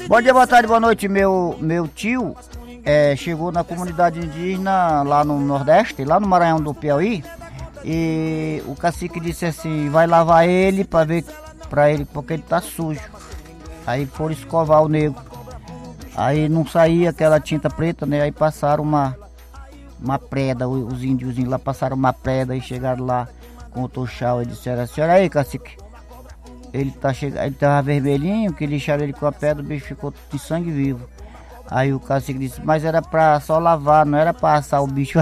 Bom dia, boa tarde, boa noite. Meu tio chegou na comunidade indígena lá no Nordeste, lá no Maranhão do Piauí, e o cacique disse assim, vai lavar ele pra ver pra ele, porque ele tá sujo. Aí foram escovar o nego. Aí não saía aquela tinta preta, né? Aí passaram uma preda, os índiozinhos lá passaram uma preda e chegaram lá com o tochal e disseram assim, olha aí, cacique, ele tava vermelhinho, que lixaram ele com a pedra, o bicho ficou de sangue vivo. Aí o cacique disse, mas era pra só lavar, não era pra assar o bicho.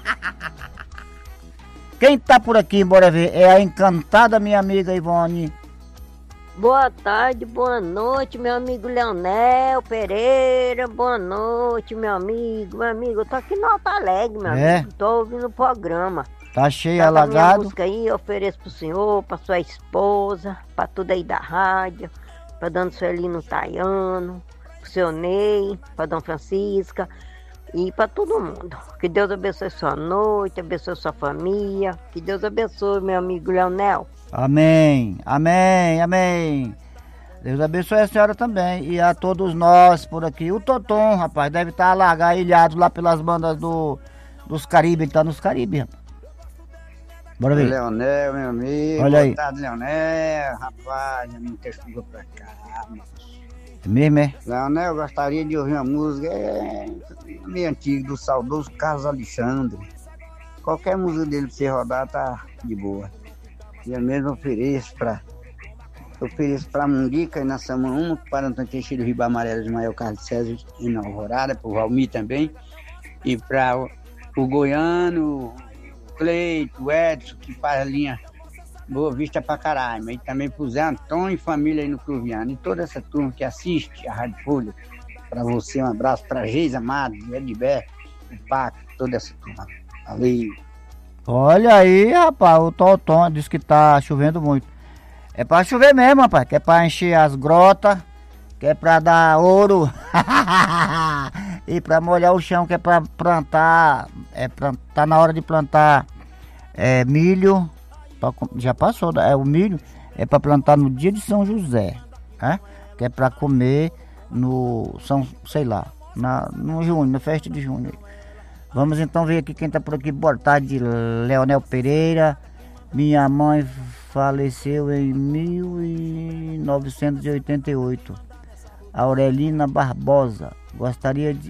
Quem tá por aqui, bora ver, é a encantada minha amiga Ivone. Boa tarde, boa noite, meu amigo Leonel Pereira. Boa noite, meu amigo. Meu amigo, eu tô aqui no Alto Alegre, meu amigo. Tô ouvindo o programa. Tá cheio, Tá alagado. minha música aí, eu ofereço pro senhor, pra sua esposa, pra tudo aí da rádio, pra Dona Suelino Taiano, pro seu Ney, pra Dona Francisca e pra todo mundo. Que Deus abençoe sua noite, abençoe sua família. Que Deus abençoe, meu amigo Leonel. Amém, amém, amém. Deus abençoe a senhora também e a todos nós por aqui. O Toton, rapaz, deve estar alagado, ilhado lá pelas bandas dos Caribe. Ele tá nos Caribe, rapaz. Bora ver. Leonel, meu amigo. Olha aí. Boa tarde, Leonel. Rapaz, já me testou pra cá, moço. É mesmo, é? Leonel, eu gostaria de ouvir uma música meio antiga, do saudoso Carlos Alexandre. Qualquer música dele pra você rodar tá de boa. E eu mesmo ofereço pra Mundica e na Samuúma, para Antônio Teixeira do Rio Amarelo de Maior Carlos César e na Alvorada, pro Valmir também. E para o Goiano, o Cleito, o Edson, que faz a linha Boa Vista pra caralho. E também pro Zé Antônio e família aí no Cruviano. E toda essa turma que assiste a Rádio Folha. Pra você, um abraço pra Geisa Amado, Edberto, o Paco, toda essa turma. Valeu. Olha aí, rapaz, o Toton diz que tá chovendo muito. É pra chover mesmo, rapaz, que é pra encher as grotas, que é pra dar ouro, e pra molhar o chão, que é pra plantar, tá na hora de plantar milho, já passou, o milho é pra plantar no dia de São José, né? Que é pra comer no junho, na festa de junho. Vamos então ver aqui quem tá por aqui. Boa tarde, Leonel Pereira. Minha mãe faleceu em 1988. Aurelina Barbosa. Gostaria de...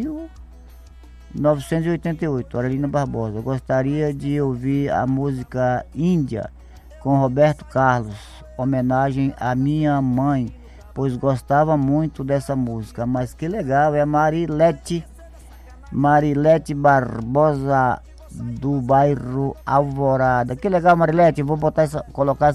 1988, Aurelina Barbosa. Gostaria de ouvir a música Índia com Roberto Carlos. Homenagem à minha mãe, pois gostava muito dessa música. Mas que legal, é Marilete Barbosa do bairro Alvorada. Que legal, Marilete, vou colocar